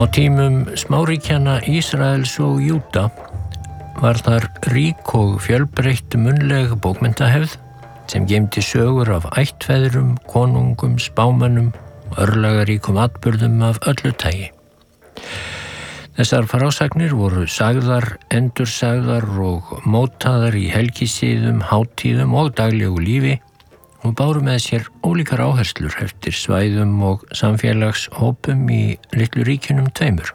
Á tímum smáríkjanna Ísraels og Júda var þar rík og fjölbreytt munnleg bókmenntahefð sem geymdi sögur af ættfeðrum, konungum, spámönnum og örlagaríkum atburðum af öllu tagi. Þessar frásagnir voru sagðar, endursagðar og mótaðar í helgisíðum, hátíðum og daglegu lífi og báru með sér ólíkar áherslur eftir svæðum og samfélagshópum í litlu ríkjunum tveimur.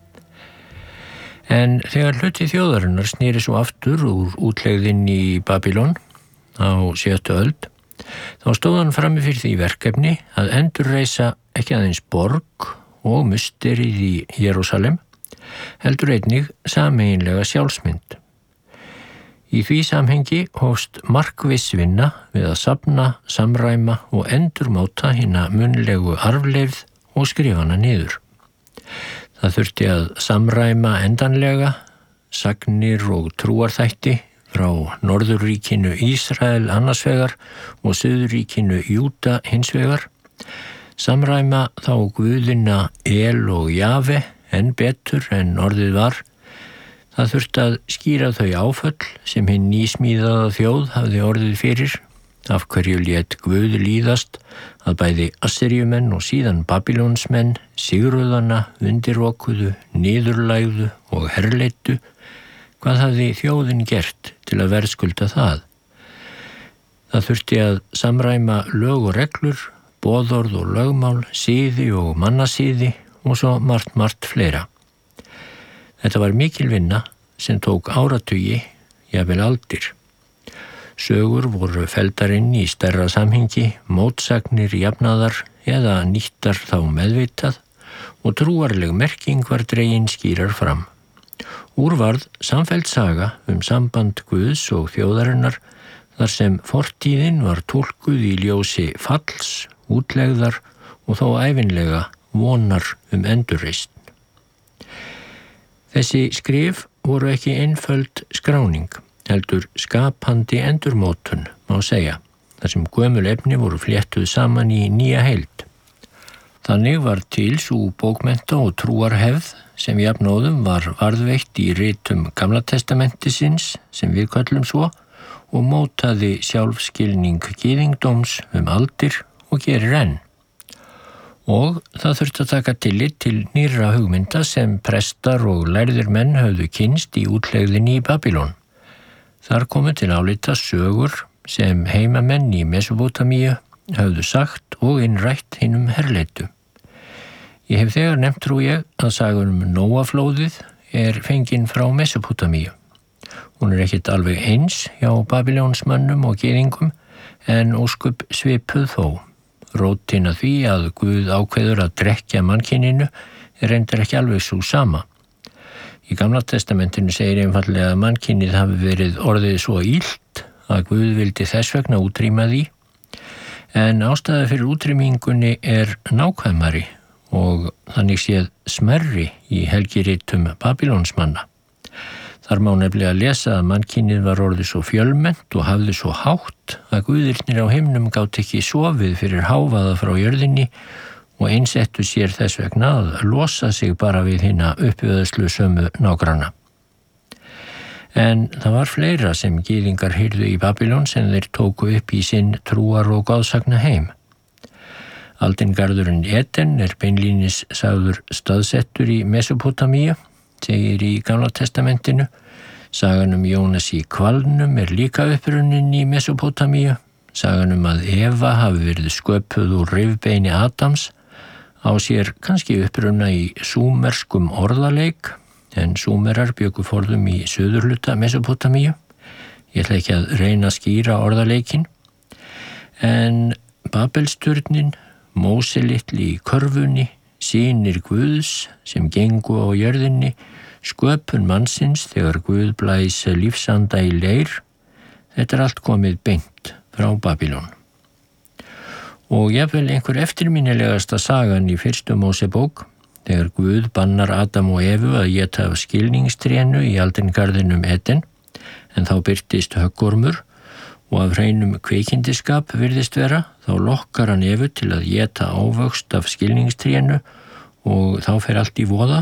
En þegar hluti þjóðarinnar sneri svo aftur úr útlegðinni í Babylon á 7. öld, þá stóð hann frammi fyrir því verkefni að endurreisa ekki aðeins borg og musterið í Jerúsalem, heldur einnig sameiginlega sjálfsmynd. Í því samhengi hófst markviss vinna við að safna, samræma og endurmáta hina munnlegu arfleifð og skrifa hana niður. Það þurfti að samræma endanlega sagnir og trúarþætti frá Norðurríkinu Ísrael annars vegar og Suðurríkinu Júda hins vegar, samræma þá guðina El og Jave enn betur en orðið var. Það þurfti að skýra þau áföll sem hinn nýsmíðaða þjóð hafði orðið fyrir, af hverju lét Guð líðast að bæði Assyríumenn og síðan Babylonsmenn sigruðana, undirrokuðu, niðurlægðu og herleiddu. Hvað hafði þjóðin gert til að verðskulda það? Það þurfti að samræma lög og reglur, boðorð og lögmál, siði og mannasiði og svo margt fleira. Þetta var mikil vinna sem tók áratugi, jafnvel aldir. Sögur voru felldar inn í stærra samhengi, mótsagnir jafnaðar eða nýttar þá meðvitað og trúarleg merking var dregin skýrar fram. Úr varð samfelld saga samband Guðs og þjóðarinnar þar sem fortíðin var túlkuð í ljósi falls, útlegðar og þó ævinlega vonar endurreisn. Þessi skrif voru ekki einföld skráning, heldur skapandi endurmótun, má segja, þar sem gömul efni voru fléttuð saman í nýja heild. Þannig var til sú bókmennta og trúarhefð sem jafnóðum var varðveitt í ritum Gamla testamentisins sem við köllum svo og mótaði sjálfskilning gyðingdóms aldir og gerir enn. Og það þurfti að taka tillit til nýrra hugmynda sem prestar og lærðir menn höfðu kynnst í útlegðinni í Babylon. Þar komu til álita sögur sem heimamenn í Mesópótamíu höfðu sagt og innrætt hinum herleitu. Ég hef þegar nefnt trú ég að sagan Nóaflóðið fengin frá Mesópótamíu. Hún ekkert alveg eins hjá Babylonsmönnum og gyðingum en ósköp svipuð þó. Rótin að því að Guð ákveður að drekkja mannkyninu reyndar ekki alveg svo sama. Í Gamla testamentinu segir einfallega að mannkynið hafi verið orðið svo illt að Guð vildi þess vegna útrýma því, en ástæða fyrir útrýmingunni nákvæmari og þannig séð smerri í helgiritum Babylonsmanna. Þar má nefnilega lesa að mannkynið var orðið svo fjölmennt og hafði svo hátt að guðirnir á himnum gátu ekki sofið fyrir hávaða frá jörðinni og einsettu sér þess vegna að losa sig bara við hina uppvöðslusömu nágranna. En það var fleira sem gyðingar heyrðu í Babylon sem þeir tóku upp í sinn trúar og goðsagna heim. Aldingarðurinn Eden beinlínis sagður staðsettur í Mesópótamíu, segir í Gamla testamentinu. Sagan Jónas í hvalnum líka upprunnin í Mesópótamíu. Sagan að Eva hafi verið sköpuð úr rifbeini Adams á sér kannski upprunna í súmerskum orðaleik, en súmerar bjuggu forðum í suðurhluta Mesópótamíu. Ég ætla ekki að reyna að skýra orðaleikin. En Babelsturnin, Móse litli í körfunni, sýnir Guðs sem gengu á jörðinni, sköpun mannsins þegar Guð blæs lífsanda í leir, þetta allt komið beint frá Babylon. Og jafnvel einhver eftirminnilegasta sagan í fyrstu Mósebók, þegar Guð bannar Adam og Evu að éta af skilningstrénu í aldingarðinum Eden, en þá birtist höggormur og af hreinum kvikindisskap virðist vera, þá lokkar hann Evu til að éta ávöxt af skilningstrénu og þá fer allt í voða